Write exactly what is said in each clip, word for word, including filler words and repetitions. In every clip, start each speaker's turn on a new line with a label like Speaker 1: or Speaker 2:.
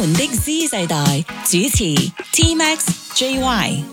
Speaker 1: 們的 Z 世代主持 T Max J Y。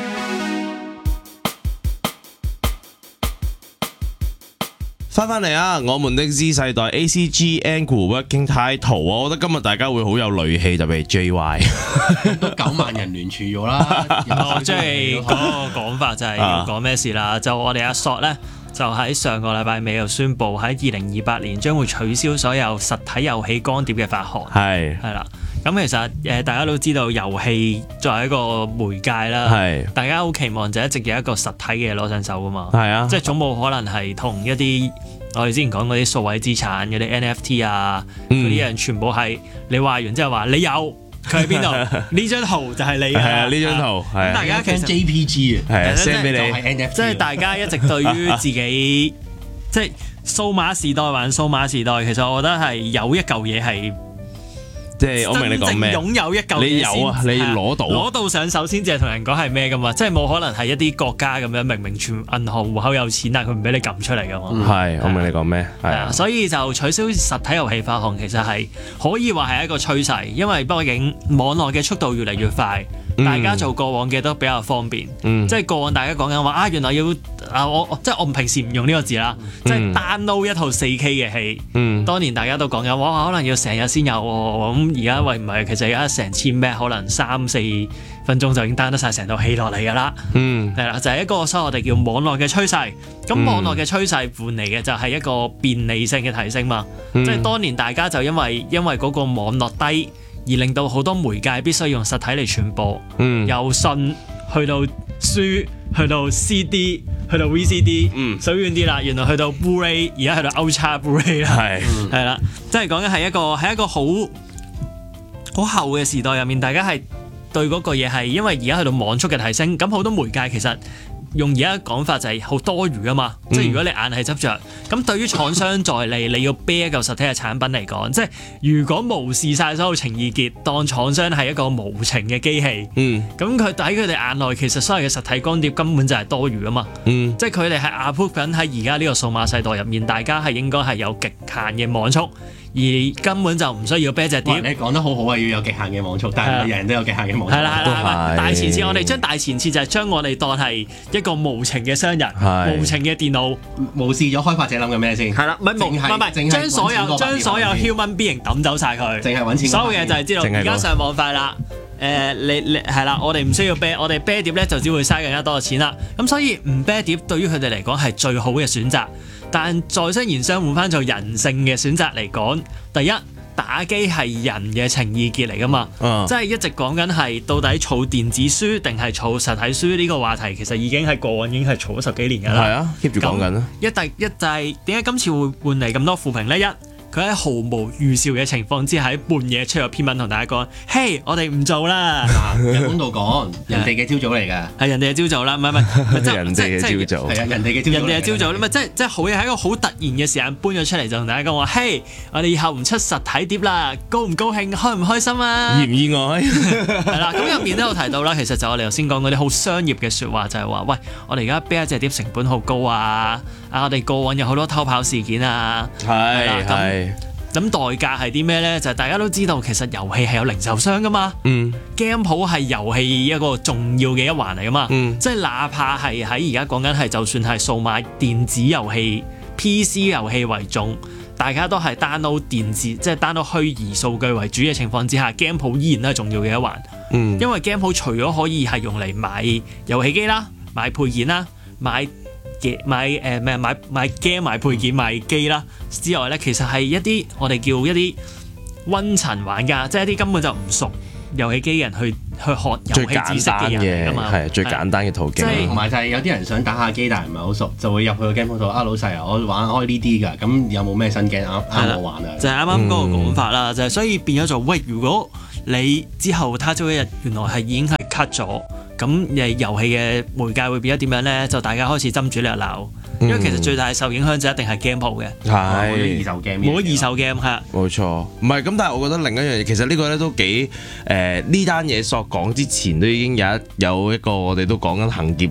Speaker 2: 翻翻嚟啊！我們的 Z 世代 A C G Angle Working Title， 我覺得今日大家會好有戾氣，特別係 J Y
Speaker 3: 都九萬人聯署咗啦。
Speaker 4: 我即係嗰個講法就係要講咩事啦？就我哋阿索咧，就喺上個禮拜尾又宣布喺二零二八年將會取消所有實體遊戲光碟嘅發行。
Speaker 2: 係
Speaker 4: 係啦，咁其實誒大家都知道遊戲作為一個媒介啦，
Speaker 2: 係
Speaker 4: 大家好期望就一直有一個實體嘅攞上手噶嘛。
Speaker 2: 係啊，
Speaker 4: 即係總冇可能係同一啲我哋之前講嗰啲數位資產嗰啲 N F T 啊，嗰啲人全部係你話完之後話你有佢喺邊度？呢張圖就係你嘅。係
Speaker 2: 啊，呢張圖係啊。
Speaker 4: 大家其實
Speaker 3: J P G 啊，
Speaker 2: 係啊 send 俾你。
Speaker 4: 即係大家一直對於自己即係數碼時代還數碼時代，其實我覺得係有一嚿嘢係。
Speaker 2: 即係我明你講咩？
Speaker 4: 擁有一嚿嘢
Speaker 2: 你有啊，你攞到
Speaker 4: 攞到上手先至係同人講係咩噶嘛？即係冇可能係一啲國家咁樣明明全銀行戶口有錢，但佢唔俾你撳出嚟噶嘛？
Speaker 2: 係，我明你講咩？係啊，
Speaker 4: 所以就取消實體遊戲發行，其實係可以話係一個趨勢，因為畢竟網絡嘅速度越嚟越快。大家做過往嘅都比較方便，
Speaker 2: 嗯、
Speaker 4: 即係過往大家講緊話啊，原來要啊我即係我唔平時唔用呢個字啦，嗯、即係 download 一套四 K 嘅戲，嗯、當年大家都講緊哇，可能要成日先有喎，咁而家喂唔係，其實而家成千 M B 可能三四分鐘就已經 down 得晒成套戲落嚟㗎啦，係啦、嗯，就係、是、一個所謂我哋叫網絡嘅趨勢。咁網絡嘅趨勢換嚟嘅就係一個便利性嘅提升嘛，嗯、即係當年大家就因為因為嗰個網絡低。而令到好多媒介必須用實體嚟傳播，嗯、由信去到書，去到 C D， 去到 V C D，數遠啲啦，原來去到 Blu-ray， 而家去到 Ultra Blu-ray 啦，係係啦，即係講緊係一個係一個好好後嘅時代入面，大家係對嗰個嘢係因為而家去到網速嘅提升，咁好多媒介其實。用而家講法就係好多餘啊嘛，嗯、即係如果你硬係執着，咁對於廠商在利，你要啤一嚿實體嘅產品嚟講，即係如果無視晒所有情意結，當廠商係一個無情嘅機器，咁佢喺佢哋眼內其實所有嘅實體光碟根本就係多餘啊嘛，嗯、即係佢哋係 approve 緊喺而家呢個數碼世代入面，大家係應該係有極限嘅網速。而根本就唔需要啤隻碟。
Speaker 3: 你講得好好啊，要有極限嘅網速，但係人人都有極限嘅網速。
Speaker 4: 係啦係啦，大前設我哋將大前設就係將我哋當係一個無情嘅商人，無情嘅電腦，
Speaker 3: 無視咗開發者諗嘅咩先？
Speaker 4: 係啦，唔係唔係唔係，將所有將所有 human being 抌走晒佢，
Speaker 3: 淨係揾錢。
Speaker 4: 所有嘢就係知道而家上網快啦。誒，你你係啦，我哋唔需要啤，我哋啤碟咧就只會嘥更加多嘅錢啦。咁所以唔啤碟對於佢哋嚟講係最好嘅選擇。但在商言商換翻做人性嘅選擇嚟講，第一打機係人嘅情意結嚟噶嘛，嗯、即係一直講緊係到底儲電子書定係儲實體書呢個話題，其實已經係過往已經係儲咗十幾年㗎啦。係啊
Speaker 2: keep 住講緊啦。
Speaker 4: 一第一就係點解今次會換嚟咁多負評呢？一佢喺毫無預兆嘅情況之下，喺半夜出咗篇文同大家講：嘿，我哋唔做啦！
Speaker 3: 喺公度講，人哋嘅朝早嚟㗎，
Speaker 4: 係人哋嘅朝早啦，唔係唔係，即係
Speaker 2: 人哋嘅朝早，
Speaker 3: 係啊，人哋嘅朝早，
Speaker 4: 人哋嘅朝早，咪即係即係好嘢，喺一個好突然嘅時間搬咗出嚟，就同大家講話：嘿，我哋以後唔出實體碟啦，高唔高興，開唔開心啊？
Speaker 2: 意唔意外？
Speaker 4: 係啦，咁入面都有提到啦，其實就我哋頭先講嗰啲好商業嘅説話，就係話：喂，我哋而家啤一隻碟成本好高啊！啊，我哋過往有好多偷跑事件啊，
Speaker 2: 係係。
Speaker 4: 咁代價係啲咩呢？就係、是、大家都知道，其實遊戲係有零售商噶嘛。嗯。game 鋪係遊戲一個重要嘅一環嚟噶嘛。嗯。即係哪怕係喺而家講緊係，就算係數碼電子遊戲、P C 遊戲為重，大家都係 download 電子，即係 download 虛擬數據為主嘅情況之下 ，game 鋪依然都係重要嘅一環。嗯。因為 game 鋪除咗可以係用嚟買遊戲機啦、買配件啦、買買誒咩買買 game 買配件買機啦之外咧，其實係一啲我哋叫一啲溫層玩家，即係一啲根本就唔熟遊戲機嘅人去去學遊戲知識嘅人嚟㗎嘛，
Speaker 2: 係最簡單嘅途徑。
Speaker 3: 同埋就係有啲人想打下機，但係唔係好熟，就會入去個 game 鋪度啊，老細啊，我玩開呢啲㗎，咁有冇咩新 game 啱啱我玩啊？
Speaker 4: 就係啱啱嗰個講法啦，嗯、就係所以變咗做喂，如果你之後他朝一日原來係已經係 cut 咗。咁誒遊戲嘅媒介會變咗點樣咧？就大家開始斟住嚟鬧，因為其實最大受影響就一定係 game 鋪嘅，
Speaker 2: 係
Speaker 3: 冇二手 game，
Speaker 4: 冇二手 game 係。
Speaker 2: 冇錯，唔係咁，但係我覺得另一樣嘢，其實呢個咧都幾誒呢單嘢所講之前都已經有一有一個我哋都講緊行劫六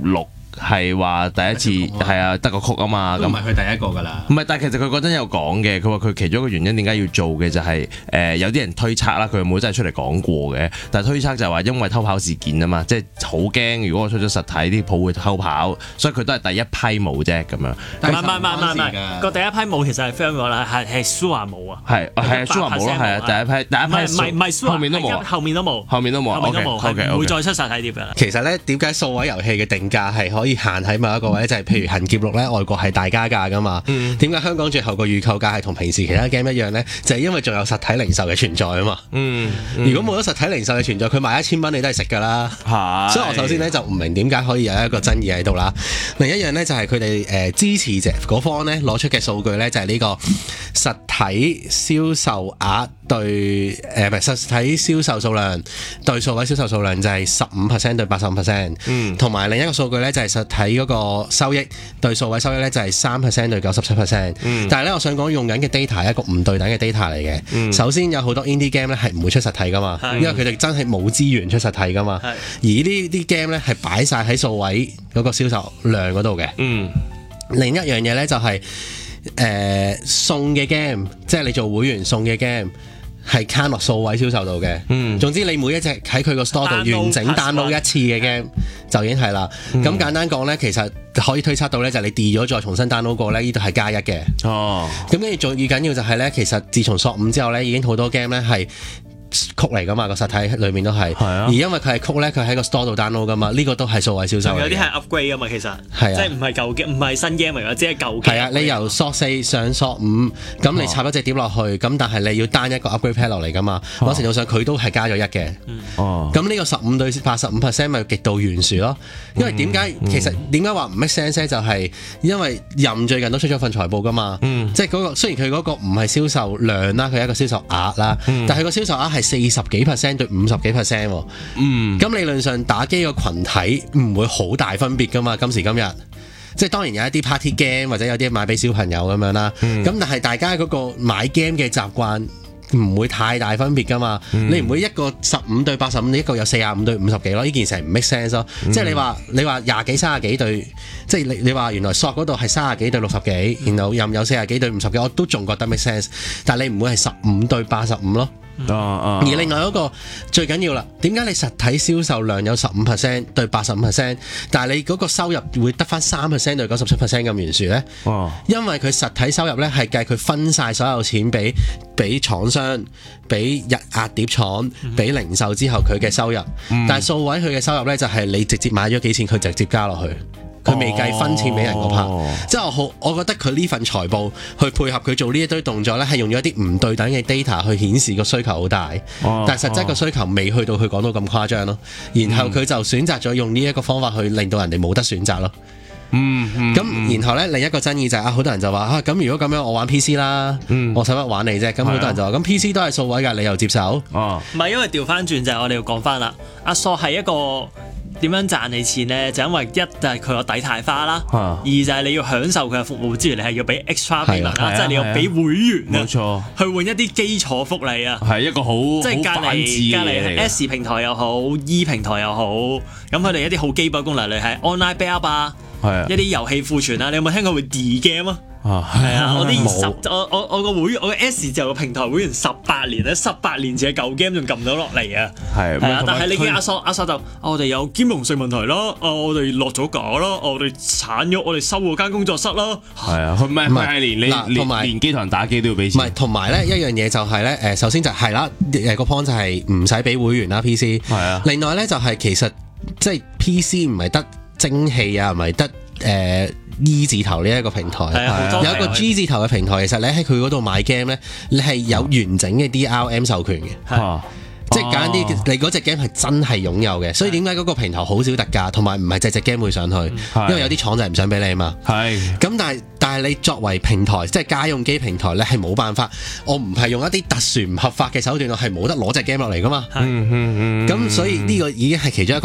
Speaker 2: 係話第一次係啊得個曲啊嘛，咁
Speaker 3: 唔係佢第一個㗎啦。
Speaker 2: 唔係，但係其實佢嗰陣有講嘅，佢話佢其中一個原因點解要做嘅就係、是、誒、呃、有啲人推測啦，佢冇真係出嚟講過嘅，但係推測就係話因為偷跑事件啊嘛，即係好驚如果我出咗實體啲鋪會偷跑，所以佢都係第一批冇啫咁樣。
Speaker 4: 唔係唔係唔係唔係，個第一批冇其實係 firm 咗啦，係係蘇華冇啊，
Speaker 2: 係係蘇華冇咯，係啊第一批第一批
Speaker 4: 唔係唔係蘇華，
Speaker 2: 後面都冇，
Speaker 4: 後面都冇，
Speaker 2: 後面都冇，
Speaker 4: 後面都冇，係
Speaker 2: OK
Speaker 4: 唔會再出實體碟㗎啦。
Speaker 3: 其實咧，點解數位遊戲嘅定價係可以限喺某一個位？就係、是、譬如《行劫六》咧，外國係大加價㗎嘛。點解、嗯、香港最後個預購價係同平時其他 game 一樣咧？就係、是、因為仲有實體零售嘅存在啊嘛。嗯嗯、如果冇咗實體零售嘅存在，佢賣一千蚊你都係食㗎啦。是所以我首先咧就唔明點解可以有一個爭議喺度啦。另一樣咧就係佢哋誒支持者嗰方咧攞出嘅數據咧，就係、是、呢個實體銷售額對誒唔係實體銷售數量對數位銷售數量就係十五 percent 對八十五 percent。同埋另一個數據咧就係實體嗰個收益對數位收益咧就係三 percent 對九十七 percent。但係咧我想講用緊嘅 data 係一個唔對等嘅 data 嚟嘅。嗯、首先有好多 indie game 咧係唔會出實體㗎嘛，是因為佢哋真係冇資源出實體㗎嘛。是而呢啲 game 咧係擺晒喺數位嗰個銷售量嗰度嘅。嗯、另一樣嘢咧就係、是、誒、呃、送嘅 game， 即係你做會員送嘅 game。係 count 落數位銷售度嘅，嗯、總之你每一隻喺佢個 store 度完整 download 一次嘅 game 就已經係啦。咁、嗯、簡單講咧，其實可以推測到咧，就係你 delete 咗再重新 download 過咧，呢度係加一嘅。哦，咁跟住最緊要就係咧，其實自從索五之後咧，已經好多 game 咧係曲嚟噶嘛，個實體裏面都係，啊、而因為佢係曲咧，佢喺個 store 度 download 噶嘛，呢、呢個都係數位銷售。有啲係 upgrade 噶嘛，其實，啊、即係唔係舊 game，唔係新 game 嚟嘅，只係舊 game。係啊，你由索四上索五，咁你插一隻碟落去，咁但係你要單一個 upgrade pack 落嚟噶嘛，某、哦、程度上佢都係加咗一嘅。哦，咁呢個十五對八十五 percent 咪極度懸殊咯。因為點解、嗯、其實點解話唔 make sense 咧？就係因為任最近都出咗份財報噶嘛，嗯、即係嗰、嗰個雖然佢嗰個唔係銷售量啦，佢係一個銷售額啦，嗯、但係個銷售額係四十幾 percent 對五十幾 percent 喎，嗯，咁理論上打機個群體唔會好大分別噶嘛，今時今日，即係當然有一啲 party game 或者有啲買俾小朋友咁樣啦，咁、嗯、但係大家嗰個買 game 嘅習慣唔會太大分別噶嘛，嗯、你唔會一個十五對八十五，一個有四十五對五十幾咯，呢件事係唔 make sense 咯，嗯、即係你話你話廿幾三十幾對，即係你你話原來索嗰度係三十幾對六十幾，然後任有四十幾對五十幾，我都仲覺得 make sense， 但係你唔會係十五對八十五咯。Uh, uh, 而另外一個最緊要啦，點解你實體銷售量有十五 percent 對八十五 percent， 但係你嗰個收入會得翻三 percent 對九十七 percent 咁懸殊呢？Uh, 因為佢實體收入呢係計佢分晒所有錢俾俾廠商、俾日壓碟廠、俾零售之後佢嘅收入，嗯、但係數位佢嘅收入呢，就係你直接買咗幾錢，佢直接加落去。佢未計分錢俾人嗰 part，、哦、即係我好，我覺得佢呢份財報去配合佢做呢一堆動作呢，係用咗一啲唔對等嘅 data 去顯示個需求好大，哦、但係實質個需求未去到佢講到咁誇張咯。然後佢就選擇咗用呢一個方法去令到人哋冇得選擇咯。嗯，咁、嗯、然後呢，另一個爭議就係、是、啊，好多人就話啊，咁如果咁樣我玩 P C 啦，嗯、我使乜玩你啫？咁好多人就話咁、啊、P C 都係數位㗎，你又接受？哦，
Speaker 4: 唔係因為調翻轉就係我哋要講翻啦，阿索係一個。點樣賺你錢呢？就因為一就係佢個底太花啦，啊、二就係你要享受佢嘅服務之餘，你係要俾 extra payment 啦，即係你要俾會員啊，冇錯，去換一啲基礎福利啊，
Speaker 2: 係一個好
Speaker 4: 即係隔離隔離 S 平台又好 E 平台又好，咁佢哋一啲好基本功能，例如係 online backup 啊，一啲遊戲庫存啊，你有冇聽過會 D-game 啊？啊，係啊！我啲十我我我個會我個 S 就個平台會員十八年咧，十八年前嘅舊 game 仲撳到落嚟啊！係係啊，但係你見阿索阿索就我哋有兼容性問題咯，我哋落咗架咯，我哋鏟咗我哋收嗰間工作室咯。係啊，佢唔係唔係連你同埋連機同人打機都要俾錢。唔係同埋咧一樣嘢就係咧誒，首先就係啦誒個 point 就係唔使俾會員啦 P C。係啊。另外咧就係其實即係 P C 唔係得蒸汽啊，唔係得誒。E 字頭呢一個平台，啊、有一個 G 字頭嘅平台，其實你喺佢嗰度買 game 咧，你係有完整嘅 D R M 授權嘅，啊、即係簡單啲，你嗰隻 game 係真係擁有嘅，所以點解嗰個平台好少特價，同埋唔係隻隻 game 會上去，啊、因為有啲廠就係唔想俾你啊嘛。係咁，但係但係你作為平台，即係家用機平台，你係冇辦法，我唔係用一啲特殊唔合法嘅手段，我係冇得攞隻 game 落嚟噶嘛。咁、嗯嗯嗯、所以呢個已經係其中一個。